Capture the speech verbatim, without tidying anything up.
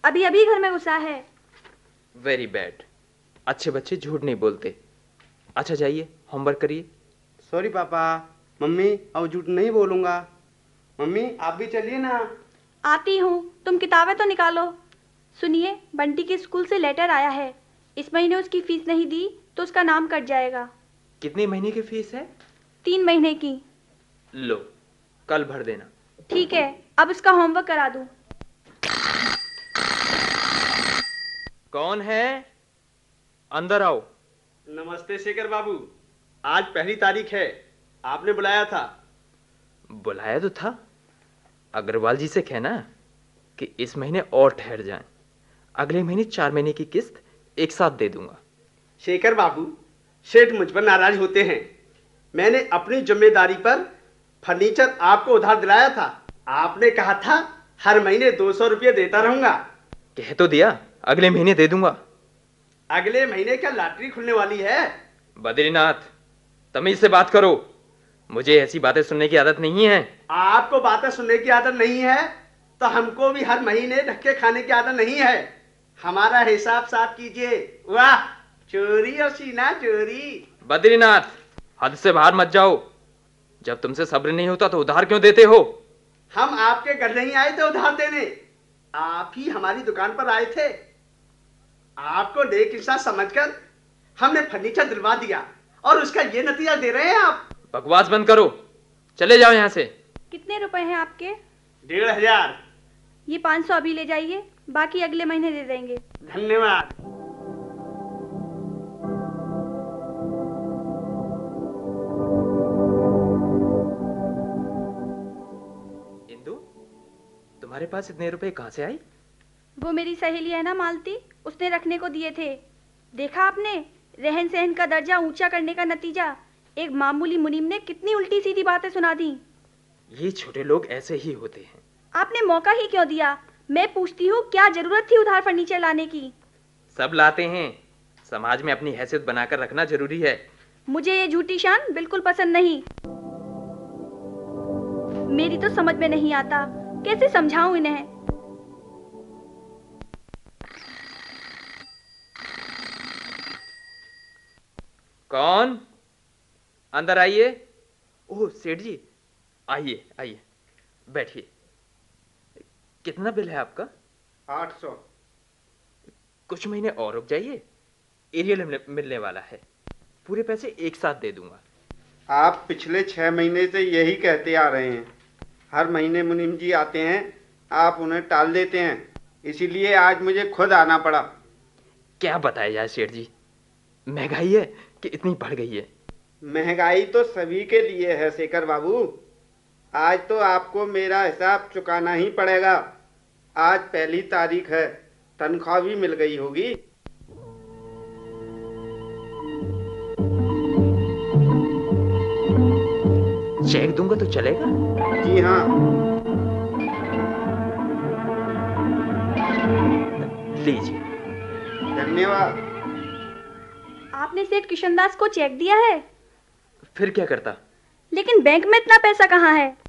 अभी अभी घर में घुसा है। Very bad. अच्छे बच्चे झूठ नहीं बोलते। अच्छा जाइए, होमवर्क करिए। सॉरी पापा। मम्मी अब झूठ नहीं बोलूंगा। मम्मी आप भी चलिए ना। आती हूँ, तुम किताबें तो निकालो। सुनिए, बंटी के स्कूल से लेटर आया है। इस महीने उसकी फीस नहीं दी तो उसका नाम कट जाएगा। कितने महीने की फीस है? तीन महीने की। लो, कल भर देना। ठीक है, अब उसका होमवर्क करा दूं। कौन है? अंदर आओ। नमस्ते शेखर बाबू, आज पहली तारीख है, आपने बुलाया था। बुलाया तो था। अग्रवाल जी से कहना कि इस महीने और ठहर जाएं। अगले महीने चार महीने की किस्त एक साथ दे दूंगा। शेखर बाबू, सेठ मुझ पर नाराज होते हैं। मैंने अपनी जिम्मेदारी पर फर्नीचर आपको उधार दिलाया था। आपने कहा था हर महीने दो सौ रुपये देता रहूंगा। कह तो दिया अगले महीने दे दूंगा। अगले महीने क्या लॉटरी खुलने वाली है? बद्रीनाथ, तमीज से बात करो। मुझे ऐसी बातें सुनने की आदत नहीं है। आपको बातें सुनने की आदत नहीं है तो हमको भी हर महीने धक्के खाने की आदत नहीं है। हमारा हिसाब साफ कीजिए। वाह, चोरी और सीना चोरी। बद्रीनाथ, हद से बाहर मत जाओ। जब तुमसे सब्र नहीं होता तो उधार क्यों देते हो? हम आपके घर नहीं आए थे उधार देने, आप ही हमारी दुकान पर आए थे। आपको नेक इंसान समझकर हमने फर्नीचर दिलवा दिया और उसका ये नतीजा दे रहे हैं आप। बकवास बंद करो, चले जाओ यहाँ से। कितने रुपए हैं आपके? डेढ़ हजार। ये पाँच सौ अभी ले जाइए, बाकी अगले महीने दे देंगे। धन्यवाद। इंदु, तुम्हारे पास इतने रुपए कहाँ से आई? वो मेरी सहेली है ना मालती, उसने रखने को दिए थे। देखा आपने, रहन सहन का दर्जा ऊंचा करने का नतीजा। एक मामूली मुनीम ने कितनी उल्टी सीधी बातें सुना दी। ये छोटे लोग ऐसे ही होते हैं। आपने मौका ही क्यों दिया? मैं पूछती हूँ, क्या जरूरत थी उधार फर्नीचर लाने की? सब लाते हैं, समाज में अपनी हैसियत बनाकर रखना जरूरी है। मुझे ये झूठी शान बिल्कुल पसंद नहीं। मेरी तो समझ में नहीं आता, कैसे समझाऊं इन्हें। कौन? अंदर आइए। ओह सेठ जी, आइए आइए, बैठिए। कितना बिल है आपका? आठ सौ। कुछ महीने और रुक जाइए, एरियल मिलने वाला है। पूरे पैसे एक साथ दे दूंगा। आप पिछले छह महीने से यही कहते आ रहे हैं। हर महीने मुनीम जी आते हैं, आप उन्हें टाल देते हैं, इसीलिए आज मुझे खुद आना पड़ा। क्या बताया जाए सेठ जी, महंगाई है कि इतनी बढ़ गई है। महंगाई तो सभी के लिए है शेखर बाबू। आज तो आपको मेरा हिसाब चुकाना ही पड़ेगा। आज पहली तारीख है, तनख्वाह भी मिल गई होगी। चेक दूंगा तो चलेगा? जी हाँ। लीजिए। धन्यवाद। आपने सेठ किशनदास को चेक दिया है? फिर क्या करता? लेकिन बैंक में इतना पैसा कहाँ है?